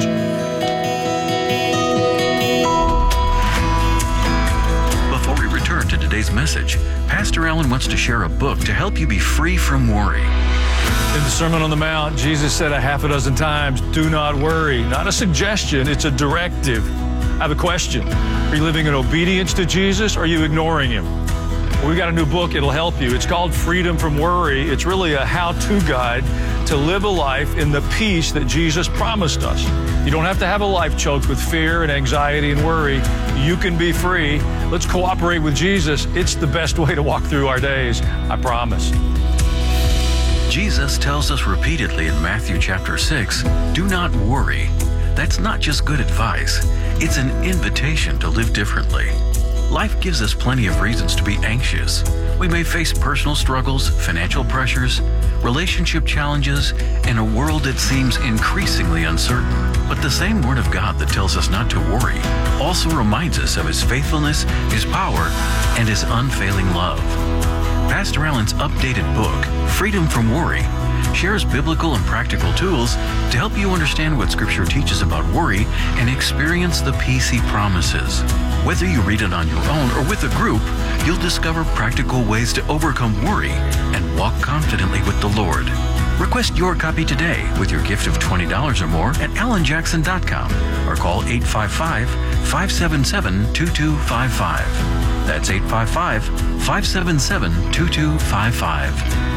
Speaker 14: Before we return to today's message, Pastor Allen wants to share a book to help you be free from worry.
Speaker 15: In the Sermon on the Mount, Jesus said a half a dozen times, do not worry. Not a suggestion, it's a directive. I have a question. Are you living in obedience to Jesus, or are you ignoring him? Well, we got a new book, it'll help you. It's called Freedom from Worry. It's really a how-to guide to live a life in the peace that Jesus promised us. You don't have to have a life choked with fear and anxiety and worry. You can be free. Let's cooperate with Jesus. It's the best way to walk through our days, I promise.
Speaker 14: Jesus tells us repeatedly in Matthew chapter six, do not worry. That's not just good advice. It's an invitation to live differently. Life gives us plenty of reasons to be anxious. We may face personal struggles, financial pressures, relationship challenges, and a world that seems increasingly uncertain. But the same Word of God that tells us not to worry also reminds us of His faithfulness, His power, and His unfailing love. Pastor Allen's updated book, Freedom from Worry, shares biblical and practical tools to help you understand what Scripture teaches about worry and experience the peace He promises. Whether you read it on your own or with a group, you'll discover practical ways to overcome worry and walk confidently with the Lord. Request your copy today with your gift of twenty dollars or more at alan jackson dot com or call eight five five, five seven seven, two two five five. That's eight five five, five seven seven, two two five five.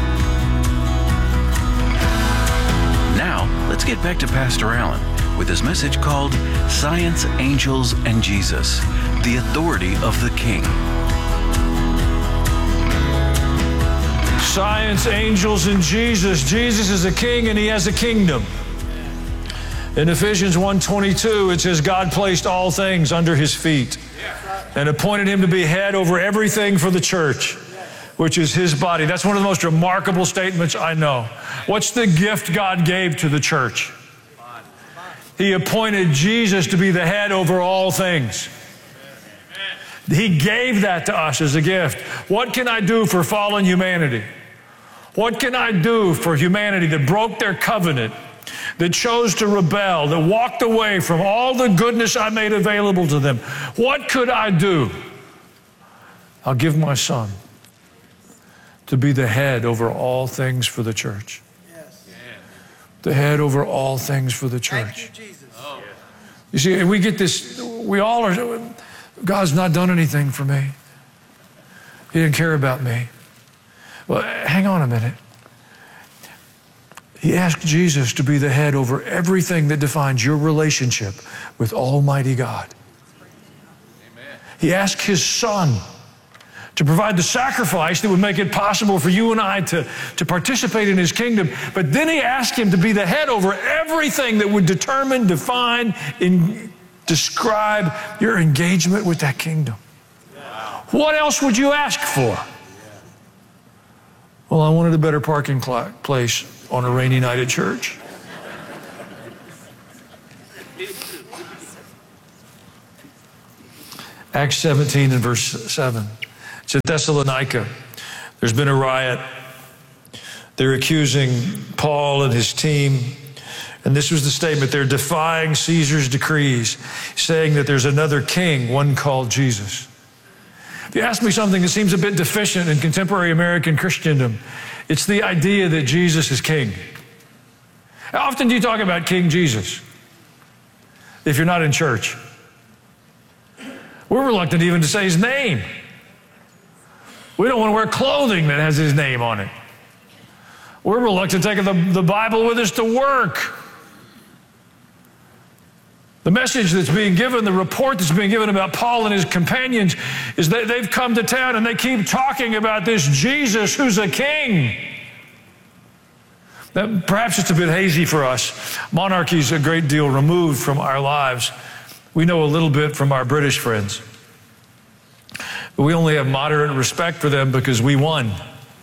Speaker 14: Now, let's get back to Pastor Allen with his message called Science, Angels, and Jesus, the Authority of the King.
Speaker 15: Science, angels, and Jesus. Jesus is a king and he has a kingdom. In Ephesians one twenty-two, it says, God placed all things under his feet and appointed him to be head over everything for the church, which is his body. That's one of the most remarkable statements I know. What's the gift God gave to the church? He appointed Jesus to be the head over all things. He gave that to us as a gift. What can I do for fallen humanity? What can I do for humanity that broke their covenant, that chose to rebel, that walked away from all the goodness I made available to them? What could I do? I'll give my son to be the head over all things for the church. Yes. The head over all things for the church. Thank you, Jesus. Oh. You see, we get this, we all are, God's not done anything for me. He didn't care about me. Well, hang on a minute. He asked Jesus to be the head over everything that defines your relationship with Almighty God. Amen. He asked his son to provide the sacrifice that would make it possible for you and I to, to participate in his kingdom. But then he asked him to be the head over everything that would determine, define, in, describe your engagement with that kingdom. What else would you ask for? Well, I wanted a better parking place on a rainy night at church. Acts seventeen and verse seven. It's at Thessalonica. There's been a riot. They're accusing Paul and his team. And this was the statement. They're defying Caesar's decrees, saying that there's another king, one called Jesus. If you ask me something that seems a bit deficient in contemporary American Christendom, it's the idea that Jesus is king. How often do you talk about King Jesus if you're not in church? We're reluctant even to say his name. We don't want to wear clothing that has his name on it. We're reluctant to take the, the Bible with us to work. The message that's being given, the report that's being given about Paul and his companions is that they've come to town and they keep talking about this Jesus who's a king. That perhaps it's a bit hazy for us. Monarchy is a great deal removed from our lives. We know a little bit from our British friends. But we only have moderate respect for them because we won.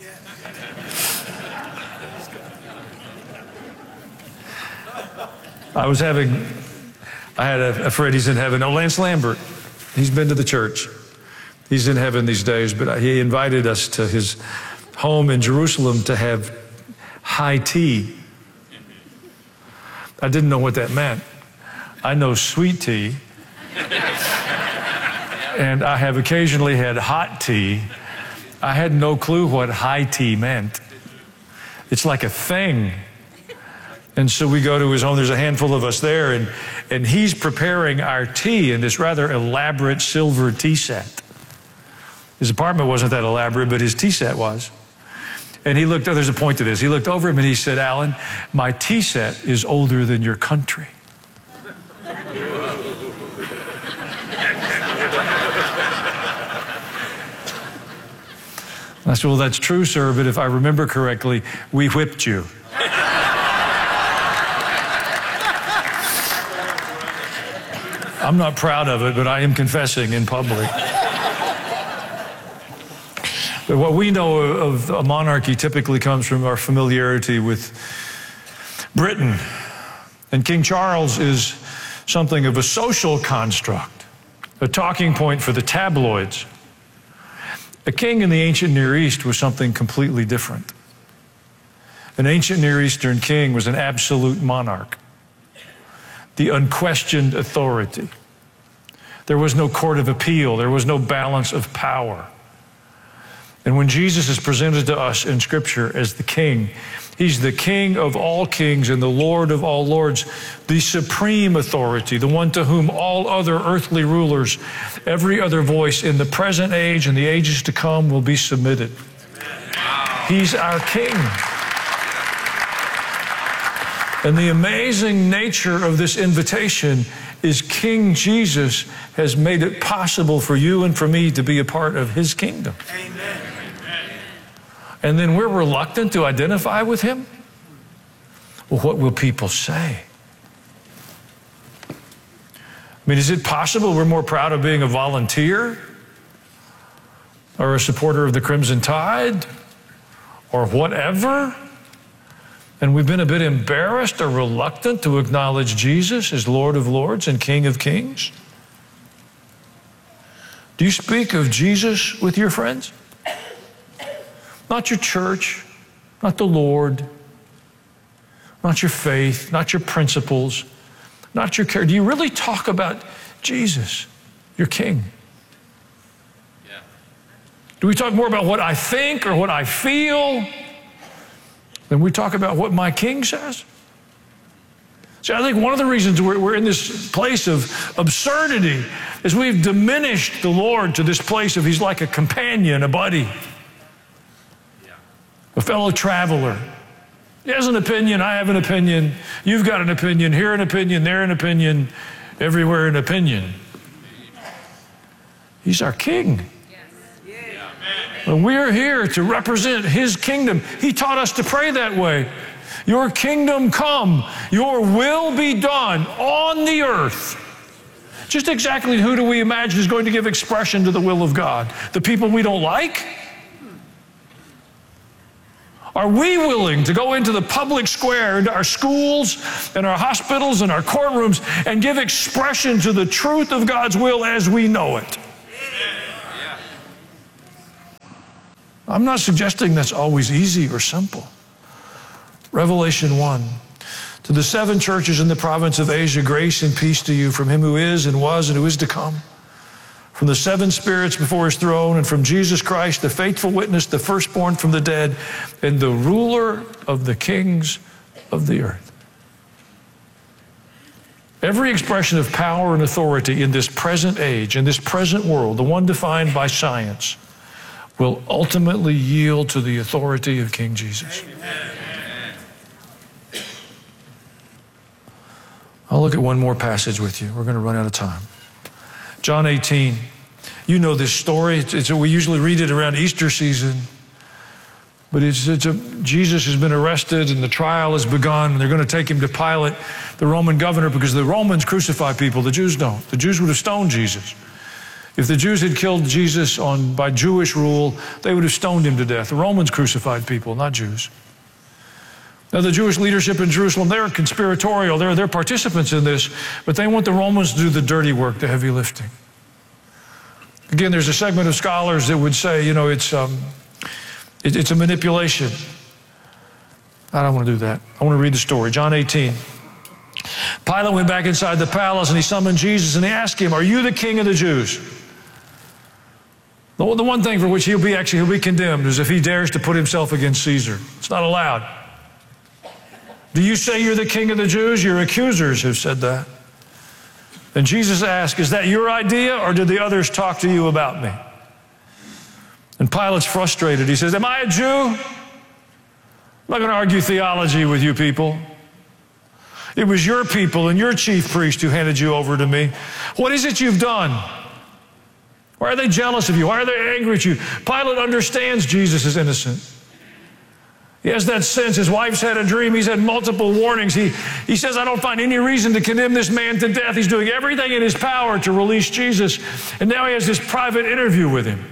Speaker 15: I was having, I had a, a friend, he's in heaven. Oh, Lance Lambert. He's been to the church. He's in heaven these days, but he invited us to his home in Jerusalem to have high tea. I didn't know what that meant. I know sweet tea, and I have occasionally had hot tea. I had no clue what high tea meant. It's like a thing. And so we go to his home. There's a handful of us there, and, and he's preparing our tea in this rather elaborate silver tea set. His apartment wasn't that elaborate, but his tea set was. And he looked, oh, there's a point to this. He looked over him and he said, Alan, my tea set is older than your country. I said, well, that's true, sir, but if I remember correctly, we whipped you. I'm not proud of it, but I am confessing in public. But what we know of a monarchy typically comes from our familiarity with Britain. And King Charles is something of a social construct, a talking point for the tabloids. A king in the ancient Near East was something completely different. An ancient Near Eastern king was an absolute monarch, the unquestioned authority. There was no court of appeal. There was no balance of power. And when Jesus is presented to us in Scripture as the king, he's the king of all kings and the Lord of all lords, the supreme authority, the one to whom all other earthly rulers, every other voice in the present age and the ages to come will be submitted. He's our king. And the amazing nature of this invitation is King Jesus has made it possible for you and for me to be a part of his kingdom. Amen. And then we're reluctant to identify with him? Well, what will people say? I mean, is it possible we're more proud of being a volunteer or a supporter of the Crimson Tide or whatever? And we've been a bit embarrassed or reluctant to acknowledge Jesus as Lord of Lords and King of Kings? Do you speak of Jesus with your friends? Not your church, not the Lord, not your faith, not your principles, not your care. Do you really talk about Jesus, your King? Yeah. Do we talk more about what I think or what I feel than we talk about what my King says? See, I think one of the reasons we're, we're in this place of absurdity is we've diminished the Lord to this place of he's like a companion, a buddy, a fellow traveler. He has an opinion, I have an opinion, you've got an opinion, here an opinion, there an opinion, everywhere an opinion. He's our King. And we're here to represent his kingdom. He taught us to pray that way. Your kingdom come, your will be done on the earth Just exactly who do we imagine is going to give expression to the will of God? The people we don't like? Are we willing to go into the public square, into our schools and our hospitals and our courtrooms and give expression to the truth of God's will as we know it? I'm not suggesting that's always easy or simple. Revelation one. To the seven churches in the province of Asia, grace and peace to you from him who is and was and who is to come, from the seven spirits before his throne, and from Jesus Christ, the faithful witness, the firstborn from the dead, and the ruler of the kings of the earth. Every expression of power and authority in this present age, in this present world, the one defined by science, will ultimately yield to the authority of King Jesus. Amen. I'll look at one more passage with you. We're going to run out of time. John eighteen. You know this story. It's, it's, we usually read it around Easter season. But it's, it's a, Jesus has been arrested and the trial has begun. And they're going to take him to Pilate, the Roman governor, because the Romans crucify people. The Jews don't. The Jews would have stoned Jesus. If the Jews had killed Jesus on, by Jewish rule, they would have stoned him to death. The Romans crucified people, not Jews. Now, the Jewish leadership in Jerusalem, they're conspiratorial. They're, they're participants in this, but they want the Romans to do the dirty work, the heavy lifting. Again, there's a segment of scholars that would say, you know, it's, um, it, it's a manipulation. I don't want to do that. I want to read the story. John eighteen. Pilate went back inside the palace and he summoned Jesus and he asked him, are you the king of the Jews? The, the one thing for which he'll be actually he'll be condemned is if he dares to put himself against Caesar. It's not allowed. Do you say you're the king of the Jews? Your accusers have said that. And Jesus asked, is that your idea or did the others talk to you about me? And Pilate's frustrated. He says, am I a Jew? I'm not going to argue theology with you people. It was your people and your chief priest who handed you over to me. What is it you've done? Why are they jealous of you? Why are they angry at you? Pilate understands Jesus is innocent. He has that sense. His wife's had a dream. He's had multiple warnings. He, he says, I don't find any reason to condemn this man to death. He's doing everything in his power to release Jesus. And now he has this private interview with him.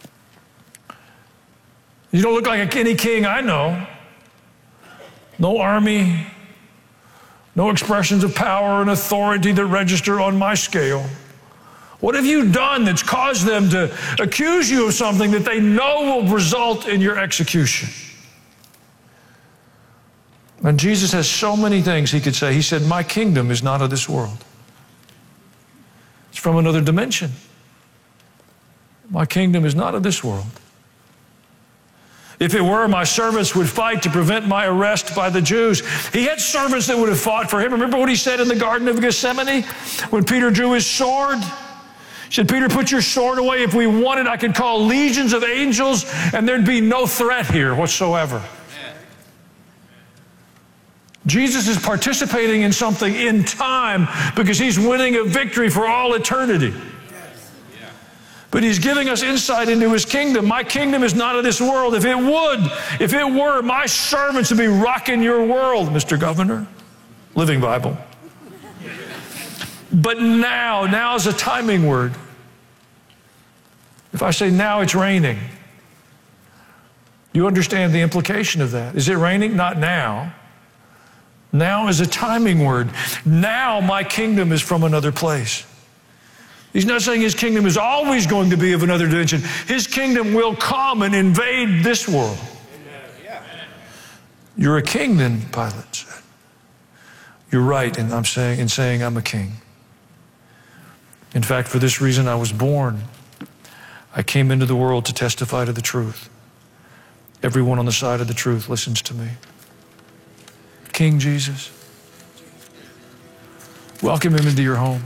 Speaker 15: You don't look like any king I know. No army. No expressions of power and authority that register on my scale. What have you done that's caused them to accuse you of something that they know will result in your execution? And Jesus has so many things he could say. He said, my kingdom is not of this world. It's from another dimension. My kingdom is not of this world. If it were, my servants would fight to prevent my arrest by the Jews. He had servants that would have fought for him. Remember what he said in the Garden of Gethsemane when Peter drew his sword? He said, Peter, put your sword away. If we wanted, I could call legions of angels and there'd be no threat here whatsoever. Jesus is participating in something in time because he's winning a victory for all eternity. But he's giving us insight into his kingdom. My kingdom is not of this world. If it would, if it were, my servants would be rocking your world, Mister Governor. Living Bible. But now, now is a timing word. If I say now it's raining, you understand the implication of that. Is it raining? Not now. Now is a timing word. Now my kingdom is from another place. He's not saying his kingdom is always going to be of another dimension. His kingdom will come and invade this world. You're a king then, Pilate said. You're right in, I'm saying, in saying I'm a king. In fact, for this reason I was born. I came into the world to testify to the truth. Everyone on the side of the truth listens to me. King Jesus, welcome him into your home.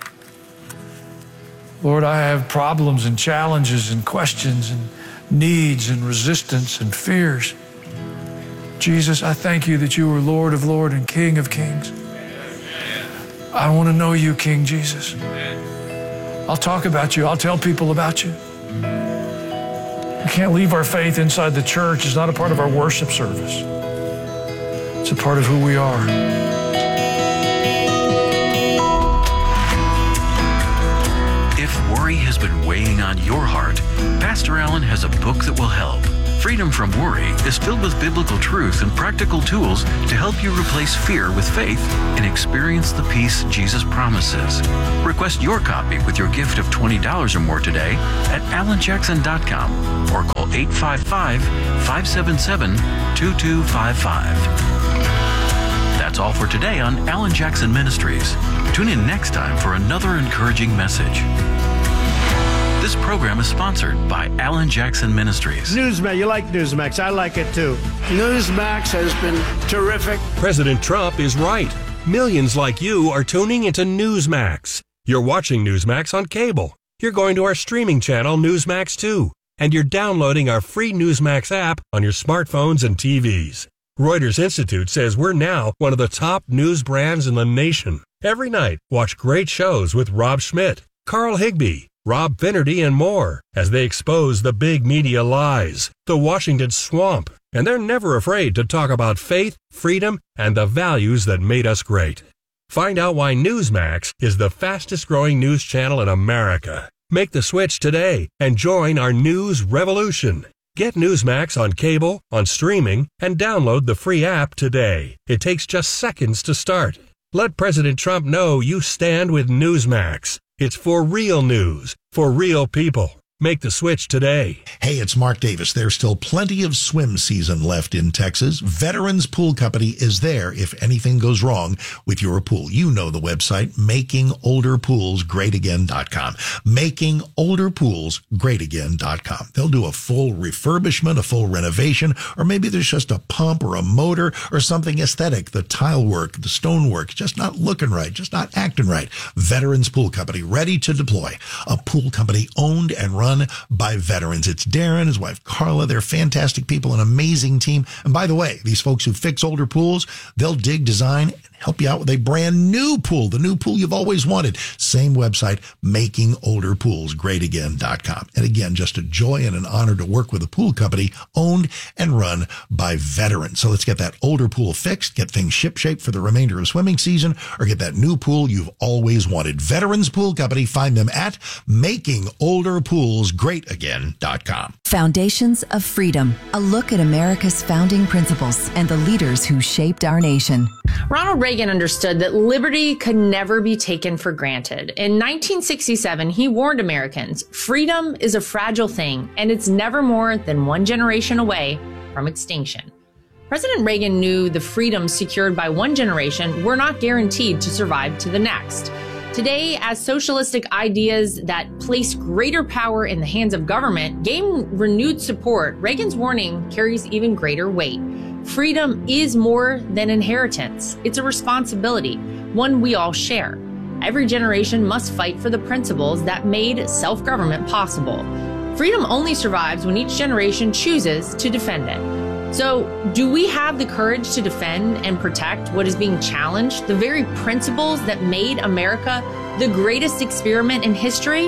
Speaker 15: Lord, I have problems and challenges and questions and needs and resistance and fears. Jesus, I thank you that you are Lord of Lords and King of Kings. I want to know you, King Jesus. I'll talk about you. I'll tell people about you. We can't leave our faith inside the church. It's not a part of our worship service. It's a part of who we are.
Speaker 14: been weighing on your heart, Pastor Allen has a book that will help. Freedom from Worry is filled with biblical truth and practical tools to help you replace fear with faith and experience the peace Jesus promises. Request your copy with your gift of twenty dollars or more today at alan jackson dot com or call eight five five, five seven seven, two two five five. That's all for today on Alan Jackson Ministries. Tune in next time for another encouraging message. This program is sponsored by Alan Jackson Ministries.
Speaker 16: Newsmax, you like Newsmax. I like it too. Newsmax has been terrific.
Speaker 17: President Trump is right. Millions like you are tuning into Newsmax. You're watching Newsmax on cable. You're going to our streaming channel, Newsmax two. And you're downloading our free Newsmax app on your smartphones and T Vs. Reuters Institute says we're now one of the top news brands in the nation. Every night, watch great shows with Rob Schmidt, Carl Higbie, Rob Finnerty, and more as they expose the big media lies, the Washington swamp, and they're never afraid to talk about faith, freedom, and the values that made us great. Find out why Newsmax is the fastest growing news channel in America. Make the switch today and join our news revolution. Get Newsmax on cable, on streaming, and download the free app today. It takes just seconds to start. Let President Trump know you stand with Newsmax. It's for real news, for real people. Make the switch today.
Speaker 6: Hey, it's Mark Davis. There's still plenty of swim season left in Texas. Veterans Pool Company is there if anything goes wrong with your pool. You know the website, making older pools great again dot com. making older pools great again dot com. They'll do a full refurbishment, a full renovation, or maybe there's just a pump or a motor or something aesthetic. The tile work, the stone work, just not looking right, just not acting right. Veterans Pool Company, ready to deploy. A pool company owned and run by veterans. It's Darren, his wife Carla. They're fantastic people, an amazing team. And by the way, these folks who fix older pools, they'll dig, design, and help you out with a brand new pool, the new pool you've always wanted. Same website, making older pools great again dot com. And again, just a joy and an honor to work with a pool company owned and run by veterans. So let's get that older pool fixed, get things shipshape for the remainder of swimming season, or get that new pool you've always wanted. Veterans Pool Company, find them at making older pools great again dot com.
Speaker 7: Foundations of Freedom, a look at America's founding principles and the leaders who shaped our nation.
Speaker 8: Ronald Reagan understood that liberty could never be taken for granted. In nineteen sixty-seven, he warned Americans, freedom is a fragile thing, and it's never more than one generation away from extinction. President Reagan knew the freedoms secured by one generation were not guaranteed to survive to the next. Today, as socialistic ideas that place greater power in the hands of government gain renewed support, Reagan's warning carries even greater weight. Freedom is more than inheritance. It's a responsibility, one we all share. Every generation must fight for the principles that made self-government possible. Freedom only survives when each generation chooses to defend it. So, do we have the courage to defend and protect what is being challenged, the very principles that made America the greatest experiment in history?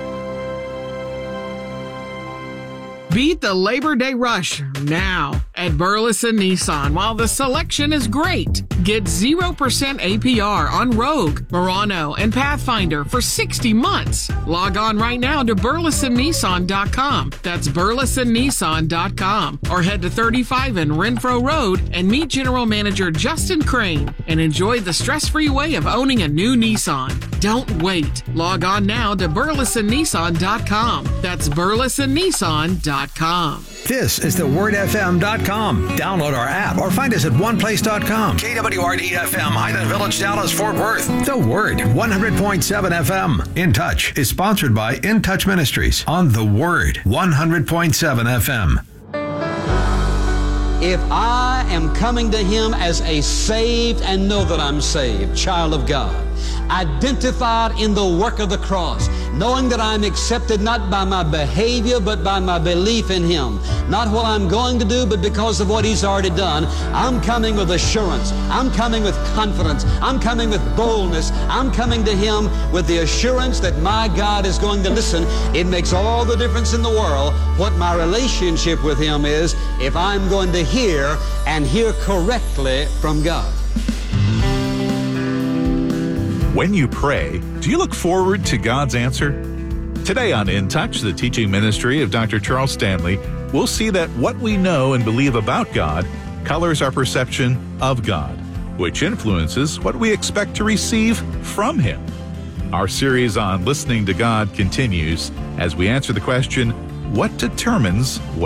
Speaker 18: Beat the Labor Day rush now at Burleson Nissan while the selection is great. Get zero percent A P R on Rogue, Murano, and Pathfinder for sixty months. Log on right now to burleson nissan dot com. That's burleson nissan dot com. Or head to thirty-five in Renfro Road and meet General Manager Justin Crane and enjoy the stress-free way of owning a new Nissan. Don't wait. Log on now to burleson nissan dot com. That's burleson nissan dot com.
Speaker 13: This is the word f m dot com. Download our app or find us at one place dot com. K W R D F M, Highland Village, Dallas, Fort Worth. The Word, one hundred point seven F M. In Touch is sponsored by In Touch Ministries on The Word, one hundred point seven F M.
Speaker 19: If I am coming to Him as a saved and know that I'm saved, child of God, identified in the work of the cross, knowing that I'm accepted not by my behavior but by my belief in Him, not what I'm going to do but because of what He's already done, I'm coming with assurance, I'm coming with confidence, I'm coming with boldness, I'm coming to Him with the assurance that my God is going to listen. It makes all the difference in the world what my relationship with Him is if I'm going to hear and hear correctly from God.
Speaker 20: When you pray, do you look forward to God's answer? Today on In Touch, the teaching ministry of Doctor Charles Stanley, we'll see that what we know and believe about God colors our perception of God, which influences what we expect to receive from Him. Our series on listening to God continues as we answer the question, what determines what